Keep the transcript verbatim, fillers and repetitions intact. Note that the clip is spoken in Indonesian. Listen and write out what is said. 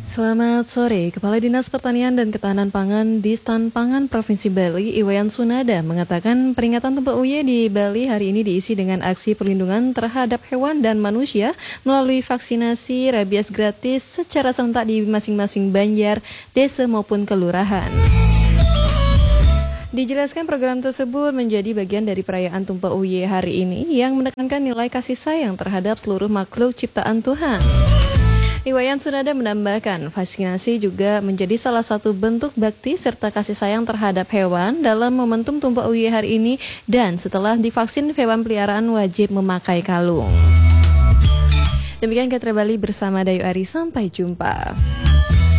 Selamat sore, Kepala Dinas Pertanian dan Ketahanan Pangan di Stan Pangan Provinsi Bali, Iwayan Sunada, mengatakan peringatan Tumpah Uye di Bali hari ini diisi dengan aksi perlindungan terhadap hewan dan manusia melalui vaksinasi rabies gratis secara serentak di masing-masing banjar, desa maupun kelurahan. Dijelaskan program tersebut menjadi bagian dari perayaan Tumpah Uye hari ini yang menekankan nilai kasih sayang terhadap seluruh makhluk ciptaan Tuhan. Iwayan Sunada menambahkan, vaksinasi juga menjadi salah satu bentuk bakti serta kasih sayang terhadap hewan dalam momentum Tumpah Uye hari ini, dan setelah divaksin hewan peliharaan wajib memakai kalung. Demikian Katra Bali bersama Dayu Ari, sampai jumpa.